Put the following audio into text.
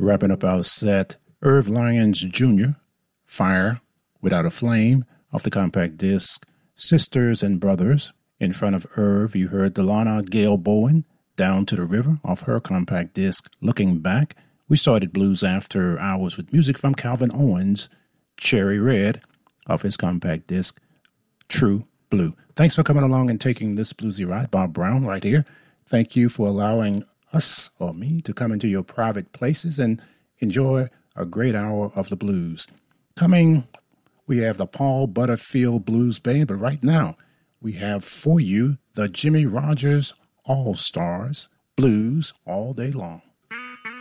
Wrapping up our set, Irv Lyons Jr., Fire Without a Flame, off the compact disc Sisters and Brothers. In front of Irv, you heard Delana Gail Bowen, Down to the River, off her compact disc Looking Back. We started Blues After Hours with music from Calvin Owens, Cherry Red, off his compact disc True Blue. Thanks for coming along and taking this bluesy ride. Bob Brown right here. Thank you for allowing us, or me, to come into your private places and enjoy a great hour of the blues. Coming, we have the Paul Butterfield Blues Band, but right now we have for you the Jimmy Rogers All-Stars Blues All Day Long.